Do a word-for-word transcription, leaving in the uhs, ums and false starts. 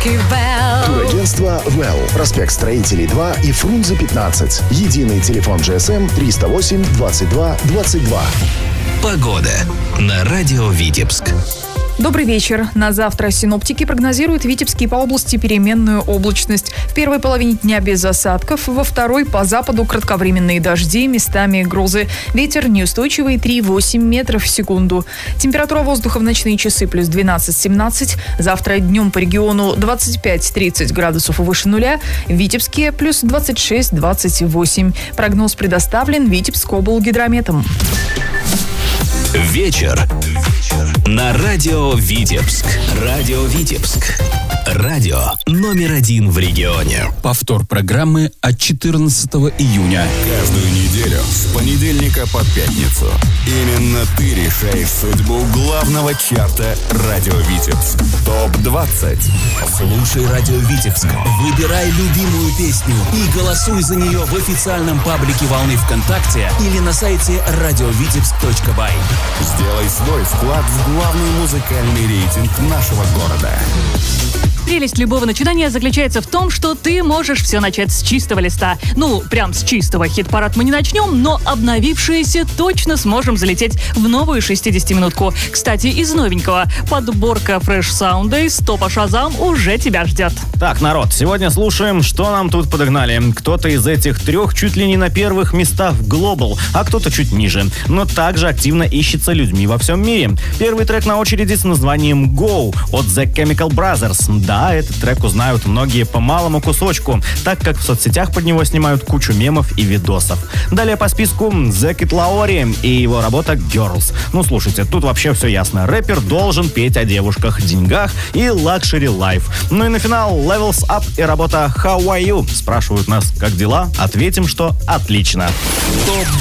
Турагентство «Well». Проспект Строителей два и Фрунзе пятнадцать. Единый телефон джи эс эм триста восемь двадцать два двадцать два. Погода на радио Витебск. Добрый вечер. На завтра синоптики прогнозируют в Витебске и по области переменную облачность. В первой половине дня без осадков, во второй по западу кратковременные дожди, местами грозы. Ветер неустойчивый три-восемь метров в секунду. Температура воздуха в ночные часы плюс двенадцать-семнадцать. Завтра днем по региону двадцать пять-тридцать градусов выше нуля. В Витебске плюс двадцать шесть-двадцать восемь. Прогноз предоставлен Витебскоблгидрометом. Вечер на радио Витебск. Радио Витебск. Радио номер один в регионе. Повтор программы от четырнадцатого июня. Каждую неделю с понедельника по пятницу именно ты решаешь судьбу главного чарта «Радио Витебск». топ двадцать. Слушай «Радио Витебск», выбирай любимую песню и голосуй за нее в официальном паблике «Волны» ВКонтакте или на сайте радиовитебск точка бай. Сделай свой вклад в главный музыкальный рейтинг нашего города. Прелесть любого начинания заключается в том, что ты можешь все начать с чистого листа. Ну, прям с чистого. Хит-парад мы не начнем, но обновившиеся точно сможем залететь в новую шестидесятиминутку. Кстати, из новенького. Подборка Fresh Soundays топа Шазам уже тебя ждет. Так, народ, сегодня слушаем, что нам тут подогнали. Кто-то из этих трех чуть ли не на первых местах в Global, а кто-то чуть ниже. Но также активно ищется людьми во всем мире. Первый трек на очереди с названием Go от The Chemical Brothers. Да, Да, этот трек узнают многие по малому кусочку, так как в соцсетях под него снимают кучу мемов и видосов. Далее по списку The Kid Laroi и его работа Girls. Ну, слушайте, тут вообще все ясно. Рэпер должен петь о девушках, деньгах и Luxury Life. Ну и на финал Levels Up и работа How Are You? Спрашивают нас, как дела? Ответим, что отлично.